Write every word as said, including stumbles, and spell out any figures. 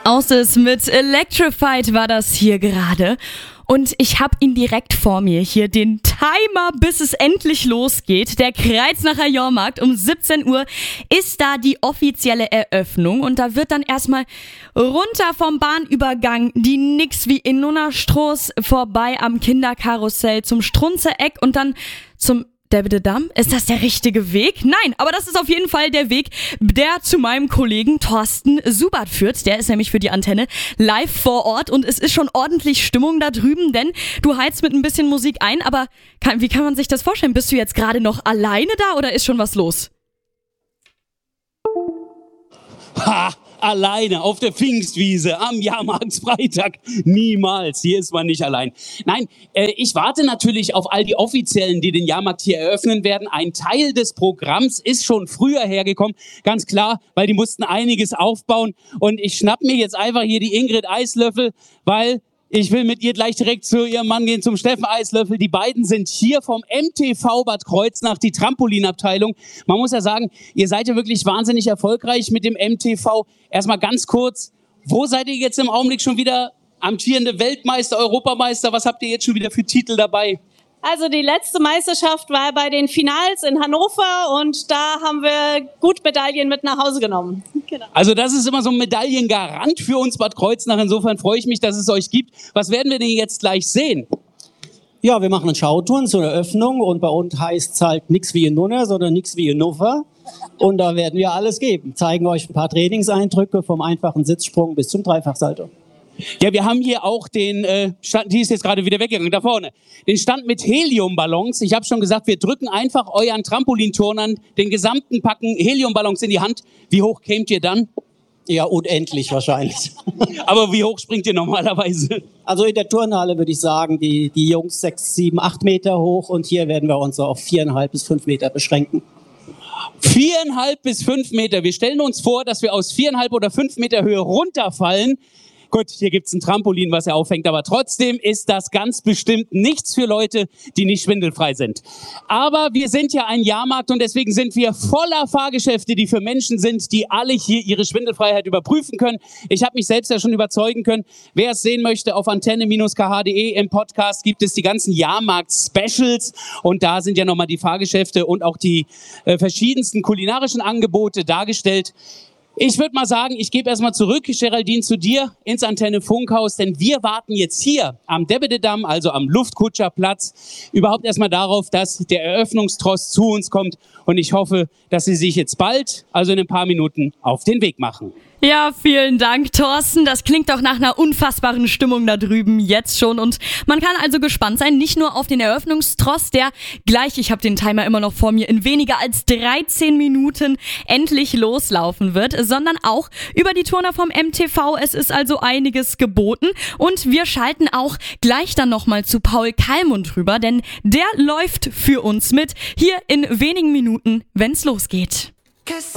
Aus ist mit Electrified war das hier gerade. Und ich habe ihn direkt vor mir hier, den Timer, bis es endlich losgeht. Der Kreuznacher Jahrmarkt um siebzehn Uhr ist da die offizielle Eröffnung. Und da wird dann erstmal runter vom Bahnübergang die Nix wie in Nunnerstroß vorbei am Kinderkarussell zum Strunze-Eck und dann zum Debededamm. Ist das der richtige Weg? Nein, aber das ist auf jeden Fall der Weg, der zu meinem Kollegen Thorsten Subert führt. Der ist nämlich für die Antenne live vor Ort und es ist schon ordentlich Stimmung da drüben, denn du heizt mit ein bisschen Musik ein, aber kann, wie kann man sich das vorstellen? Bist du jetzt gerade noch alleine da oder ist schon was los? Ha! Alleine auf der Pfingstwiese am Jahrmarktsfreitag. Niemals. Hier ist man nicht allein. Nein, äh, ich warte natürlich auf all die Offiziellen, die den Jahrmarkt hier eröffnen werden. Ein Teil des Programms ist schon früher hergekommen. Ganz klar, weil die mussten einiges aufbauen. Und ich schnapp mir jetzt einfach hier die Ingrid Eislöffel, weil ich will mit ihr gleich direkt zu ihrem Mann gehen, zum Steffen Eislöffel. Die beiden sind hier vom M T V Bad Kreuznach, die Trampolinabteilung. Man muss ja sagen, ihr seid ja wirklich wahnsinnig erfolgreich mit dem M T V. Erstmal ganz kurz, wo seid ihr jetzt im Augenblick schon wieder? Amtierende Weltmeister, Europameister, was habt ihr jetzt schon wieder für Titel dabei? Also die letzte Meisterschaft war bei den Finals in Hannover und da haben wir gut Medaillen mit nach Hause genommen. Genau. Also das ist immer so ein Medaillengarant für uns Bad Kreuznach. Insofern freue ich mich, dass es euch gibt. Was werden wir denn jetzt gleich sehen? Ja, wir machen einen Schautouren zur Eröffnung und bei uns heißt es halt nichts wie in Nunner, sondern nichts wie in Nuffer. Und da werden wir alles geben. Zeigen euch ein paar Trainingseindrücke vom einfachen Sitzsprung bis zum Dreifachsalto. Ja, wir haben hier auch den äh, Stand, die ist jetzt gerade wieder weggegangen, da vorne. Den Stand mit Heliumballons. Ich habe schon gesagt, wir drücken einfach euren Trampolinturnern den gesamten Packen Heliumballons in die Hand. Wie hoch kämt ihr dann? Ja, unendlich wahrscheinlich. Aber wie hoch springt ihr normalerweise? Also in der Turnhalle würde ich sagen, die, die Jungs sechs, sieben, acht Meter hoch und hier werden wir uns so auf viereinhalb bis fünf Meter beschränken. Viereinhalb bis fünf Meter. Wir stellen uns vor, dass wir aus viereinhalb oder fünf Meter Höhe runterfallen. Gut, hier gibt's ein Trampolin, was er auffängt, aber trotzdem ist das ganz bestimmt nichts für Leute, die nicht schwindelfrei sind. Aber wir sind ja ein Jahrmarkt und deswegen sind wir voller Fahrgeschäfte, die für Menschen sind, die alle hier ihre Schwindelfreiheit überprüfen können. Ich habe mich selbst ja schon überzeugen können. Wer es sehen möchte, auf antenne Bindestrich k h punkt d e im Podcast gibt es die ganzen Jahrmarkt-Specials und da sind ja nochmal die Fahrgeschäfte und auch die äh, verschiedensten kulinarischen Angebote dargestellt. Ich würde mal sagen, ich gebe erstmal zurück, Geraldine, zu dir ins Antenne Funkhaus, denn wir warten jetzt hier am Debededamm, also am Luftkutscherplatz, überhaupt erstmal darauf, dass der Eröffnungstross zu uns kommt. Und ich hoffe, dass Sie sich jetzt bald, also in ein paar Minuten, auf den Weg machen. Ja, vielen Dank, Thorsten. Das klingt doch nach einer unfassbaren Stimmung da drüben jetzt schon. Und man kann also gespannt sein, nicht nur auf den Eröffnungstross, der gleich, ich habe den Timer immer noch vor mir, in weniger als dreizehn Minuten endlich loslaufen wird, sondern auch über die Turner vom M T V. Es ist also einiges geboten. Und wir schalten auch gleich dann nochmal zu Paul Kalmund rüber, denn der läuft für uns mit hier in wenigen Minuten, wenn's losgeht.